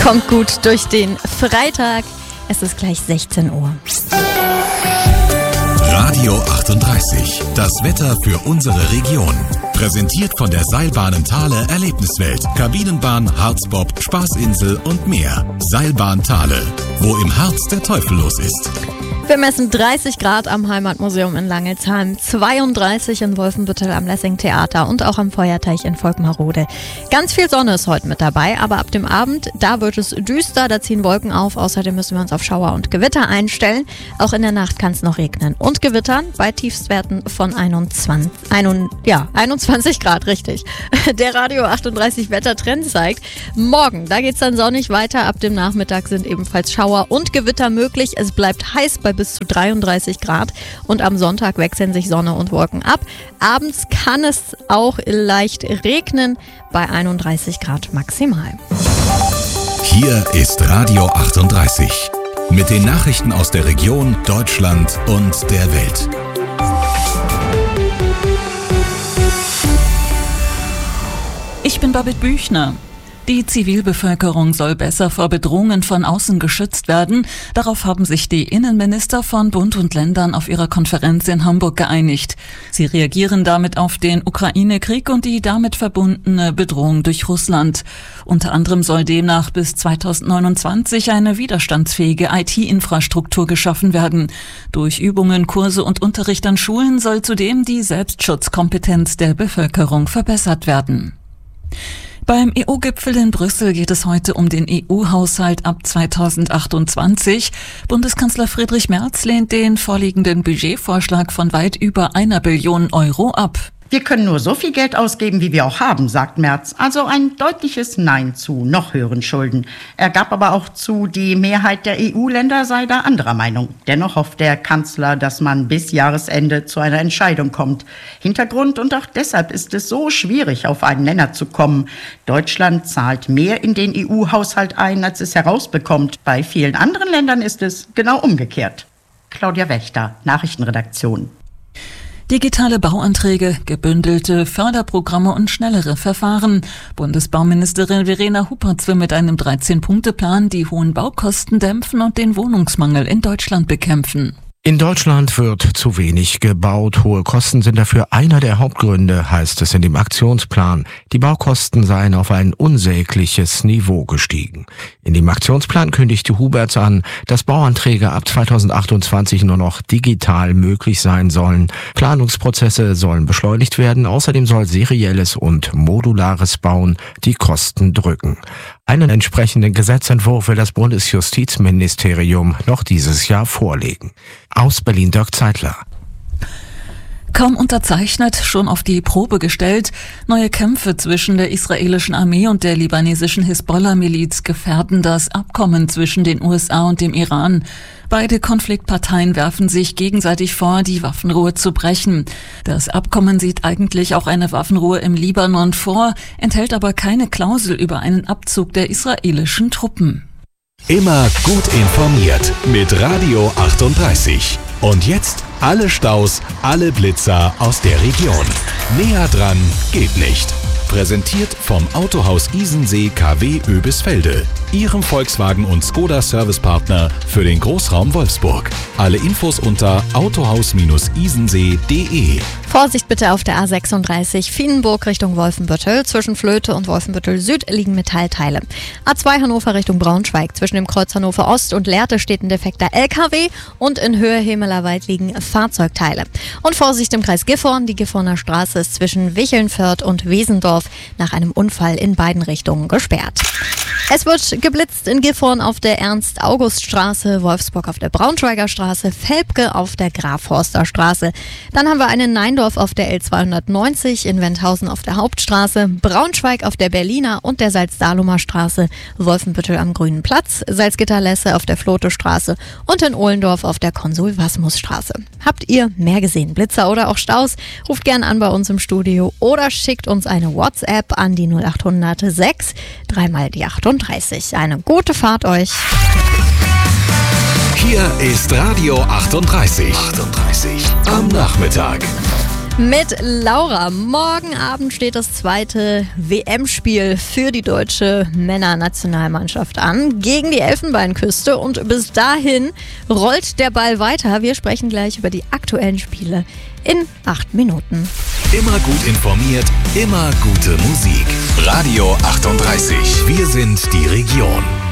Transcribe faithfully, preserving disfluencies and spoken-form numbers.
Kommt gut durch den Freitag. Es ist gleich sechzehn Uhr. Radio achtunddreißig. Das Wetter für unsere Region. Präsentiert von der Seilbahnen Thale Erlebniswelt. Kabinenbahn, Harzbob, Spaßinsel und mehr. Seilbahn Thale. Wo im Harz der Teufel los ist. Wir messen dreißig Grad am Heimatmuseum in Langelsheim, zweiunddreißig in Wolfenbüttel am Lessing-Theater und auch am Feuerteich in Volkmarode. Ganz viel Sonne ist heute mit dabei, aber ab dem Abend, da wird es düster, da ziehen Wolken auf. Außerdem müssen wir uns auf Schauer und Gewitter einstellen. Auch in der Nacht kann es noch regnen und gewittern bei Tiefstwerten von einundzwanzig, ein, ja, einundzwanzig Grad, richtig. Der Radio achtunddreißig Wettertrend zeigt, morgen, da geht es dann sonnig weiter. Ab dem Nachmittag sind ebenfalls Schauer und Gewitter möglich. Es bleibt heiß bei bis zu dreiunddreißig Grad und am Sonntag wechseln sich Sonne und Wolken ab. Abends kann es auch leicht regnen bei einunddreißig Grad maximal. Hier ist Radio achtunddreißig mit den Nachrichten aus der Region, Deutschland und der Welt. Ich bin Babette Büchner. Die Zivilbevölkerung soll besser vor Bedrohungen von außen geschützt werden. Darauf haben sich die Innenminister von Bund und Ländern auf ihrer Konferenz in Hamburg geeinigt. Sie reagieren damit auf den Ukraine-Krieg und die damit verbundene Bedrohung durch Russland. Unter anderem soll demnach bis zweitausendneunundzwanzig eine widerstandsfähige I T-Infrastruktur geschaffen werden. Durch Übungen, Kurse und Unterricht an Schulen soll zudem die Selbstschutzkompetenz der Bevölkerung verbessert werden. Beim E U-Gipfel in Brüssel geht es heute um den E U-Haushalt ab zweitausendachtundzwanzig. Bundeskanzler Friedrich Merz lehnt den vorliegenden Budgetvorschlag von weit über einer Billion Euro ab. Wir können nur so viel Geld ausgeben, wie wir auch haben, sagt Merz. Also ein deutliches Nein zu noch höheren Schulden. Er gab aber auch zu, die Mehrheit der E U-Länder sei da anderer Meinung. Dennoch hofft der Kanzler, dass man bis Jahresende zu einer Entscheidung kommt. Hintergrund und auch deshalb ist es so schwierig, auf einen Nenner zu kommen. Deutschland zahlt mehr in den E U-Haushalt ein, als es herausbekommt. Bei vielen anderen Ländern ist es genau umgekehrt. Claudia Wächter, Nachrichtenredaktion. Digitale Bauanträge, gebündelte Förderprogramme und schnellere Verfahren. Bundesbauministerin Verena Huppertz will mit einem dreizehn-Punkte-Plan die hohen Baukosten dämpfen und den Wohnungsmangel in Deutschland bekämpfen. In Deutschland wird zu wenig gebaut. Hohe Kosten sind dafür einer der Hauptgründe, heißt es in dem Aktionsplan. Die Baukosten seien auf ein unsägliches Niveau gestiegen. In dem Aktionsplan kündigte Hubertz an, dass Bauanträge ab zweitausendachtundzwanzig nur noch digital möglich sein sollen. Planungsprozesse sollen beschleunigt werden. Außerdem soll serielles und modulares Bauen die Kosten drücken. Einen entsprechenden Gesetzentwurf will das Bundesjustizministerium noch dieses Jahr vorlegen. Aus Berlin Dirk Zeitler. Kaum unterzeichnet, schon auf die Probe gestellt. Neue Kämpfe zwischen der israelischen Armee und der libanesischen Hisbollah-Miliz gefährden das Abkommen zwischen den U S A und dem Iran. Beide Konfliktparteien werfen sich gegenseitig vor, die Waffenruhe zu brechen. Das Abkommen sieht eigentlich auch eine Waffenruhe im Libanon vor, enthält aber keine Klausel über einen Abzug der israelischen Truppen. Immer gut informiert mit Radio achtunddreißig. Und jetzt alle Staus, alle Blitzer aus der Region. Näher dran geht nicht. Präsentiert vom Autohaus Isensee K W Oebisfelde, Ihrem Volkswagen- und Skoda-Servicepartner für den Großraum Wolfsburg. Alle Infos unter autohaus isensee punkt de. Vorsicht bitte auf der A sechsunddreißig Vienenburg Richtung Wolfenbüttel. Zwischen Flöte und Wolfenbüttel Süd liegen Metallteile. A zwei Hannover Richtung Braunschweig. Zwischen dem Kreuz Hannover Ost und Lehrte steht ein defekter L K W und in Höhe Hemelerwald liegen Fahrzeugteile. Und Vorsicht im Kreis Gifhorn. Die Gifhorner Straße ist zwischen Wichelnförth und Wesendorf nach einem Unfall in beiden Richtungen gesperrt. Es wird geblitzt in Gifhorn auf der Ernst-August-Straße, Wolfsburg auf der Braunschweiger Straße, Velpke auf der Grafhorster Straße. Dann haben wir einen Neindorf auf der L zweihundertneunzig, in Wendhausen auf der Hauptstraße, Braunschweig auf der Berliner und der Salzdahlumer Straße, Wolfenbüttel am Grünen Platz, Salzgitter-Lesse auf der Flote-Straße und in Ohlendorf auf der Konsul-Wasmus-Straße. Habt ihr mehr gesehen, Blitzer oder auch Staus? Ruft gern an bei uns im Studio oder schickt uns eine WhatsApp an die null achthundert sechs, dreimal die achtunddreißig. Eine gute Fahrt euch. Hier ist Radio achtunddreißig. achtunddreißig am Nachmittag. Mit Laura. Morgen Abend steht das zweite W M-Spiel für die deutsche Männernationalmannschaft an gegen die Elfenbeinküste und bis dahin rollt der Ball weiter. Wir sprechen gleich über die aktuellen Spiele in acht Minuten. Immer gut informiert, immer gute Musik. Radio achtunddreißig. Wir sind die Region.